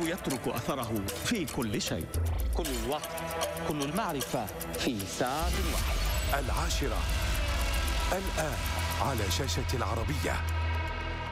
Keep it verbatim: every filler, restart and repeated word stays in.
إنه يترك أثره في كل شيء. كل الوقت، كل المعرفة في ساعة واحدة. العاشرة الآن على شاشة العربية.